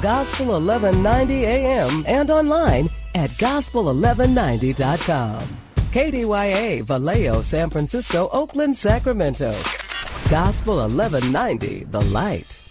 Gospel 1190 AM and online at gospel1190.com. KDYA, Vallejo, San Francisco, Oakland, Sacramento. Gospel 1190, The Light.